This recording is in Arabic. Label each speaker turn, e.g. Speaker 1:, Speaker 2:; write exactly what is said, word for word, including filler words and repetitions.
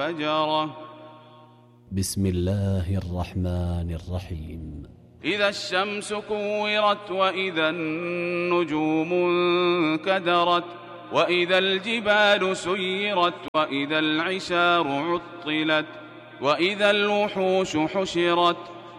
Speaker 1: فجرة.
Speaker 2: بسم الله الرحمن الرحيم.
Speaker 1: إذا الشمس كورت وإذا النجوم انكدرت وإذا الجبال سيرت وإذا العشار عطلت وإذا الوحوش حشرت